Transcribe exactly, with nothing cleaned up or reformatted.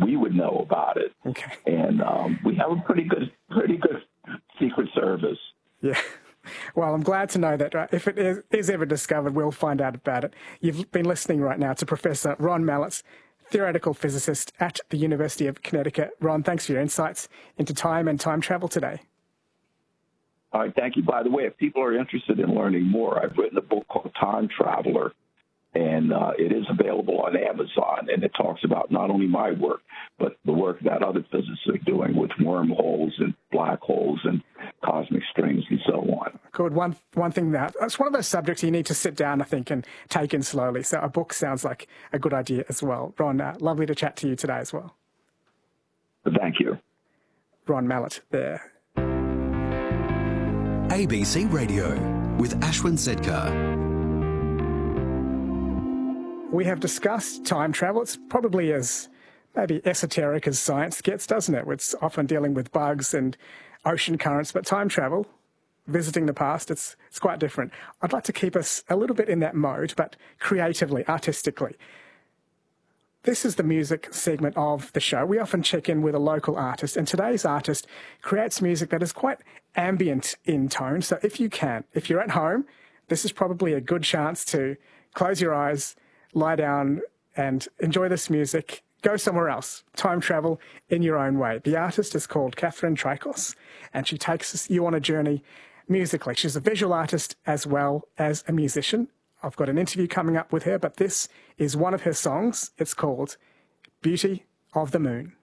we would know about it. Okay. And um, we have a pretty good, pretty good Secret Service. Yeah. Well, I'm glad to know that uh, if it is, is ever discovered, we'll find out about it. You've been listening right now to Professor Ron Mallett, theoretical physicist at the University of Connecticut. Ron, thanks for your insights into time and time travel today. All right, thank you. By the way, if people are interested in learning more, I've written a book called Time Traveler, and uh, it is available on Amazon, and it talks about not only my work, but the work that other physicists are doing with wormholes and black holes and cosmic strings and so on. Good. One one thing that, it's one of those subjects you need to sit down, I think, and take in slowly. So a book sounds like a good idea as well. Ron, uh, lovely to chat to you today as well. Thank you. Ron Mallett there. A B C Radio with Ashwin Sedkar. We have discussed time travel. It's probably as maybe esoteric as science gets, doesn't it? It's often dealing with bugs and ocean currents, but time travel, visiting the past, it's it's quite different. I'd like to keep us a little bit in that mode, but creatively, artistically. This is the music segment of the show. We often check in with a local artist, and today's artist creates music that is quite ambient in tone. So if you can, if you're at home, this is probably a good chance to close your eyes, lie down and enjoy this music. Go somewhere else. Time travel in your own way. The artist is called Catherine Trikos, and she takes you on a journey musically. She's a visual artist as well as a musician. I've got an interview coming up with her, but this is one of her songs. It's called Beauty of the Moon.